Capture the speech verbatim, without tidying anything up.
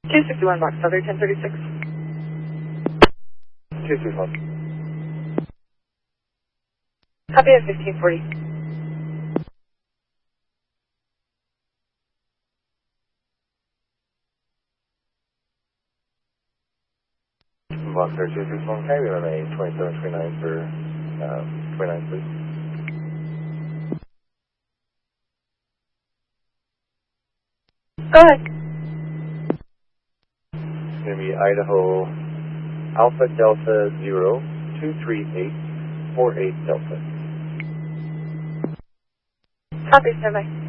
two sixty-one Box Feather, ten thirty-six. two sixty-one. Copy at fifteen forty. Box Feather two sixty-one, can I be on a twenty-seven twenty-nine for uh, twenty-nine, please? Go ahead. It's going to be Idaho Alpha Delta zero two three eight four eight Delta. Copy, stand by.